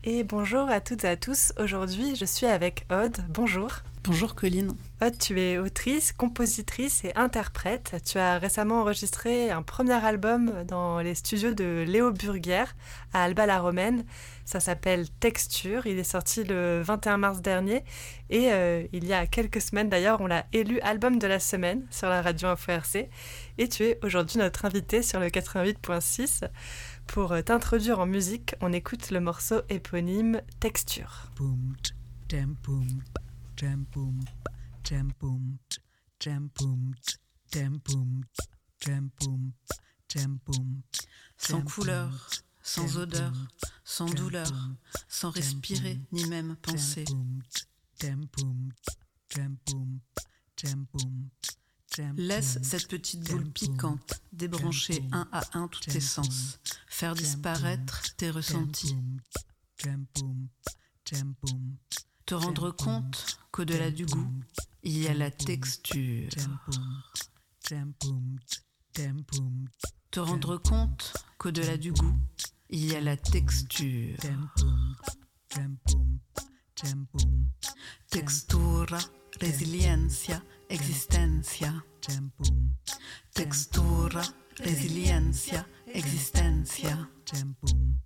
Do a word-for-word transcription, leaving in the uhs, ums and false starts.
Et bonjour à toutes et à tous. Aujourd'hui, je suis avec Aude. Bonjour. Bonjour Colline. Aude, tu es autrice, compositrice et interprète. Tu as récemment enregistré un premier album dans les studios de Léo Burguière à Alba-la-Romaine. Ça s'appelle Texture. Il est sorti le vingt et un mars dernier. Et euh, il y a quelques semaines d'ailleurs, on l'a élu album de la semaine sur la radio Info R C. Et tu es aujourd'hui notre invité sur le quatre-vingt-huit virgule six. Pour t'introduire en musique, on écoute le morceau éponyme Texture. Boom, jam, boom, jam, boom, jam, boom, jam, boom, jam, boom, jam, boom, jam, boom. Sans couleur, sans odeur, sans douleur, sans respirer ni même penser. Laisse cette petite boule piquante débrancher un à un tous tes sens, faire disparaître tes ressentis. Te rendre compte qu'au-delà du goût, il y a la texture. Te rendre compte qu'au-delà du goût, il y a la texture. Textura, resiliencia, existencia. Textura, resiliencia, existencia.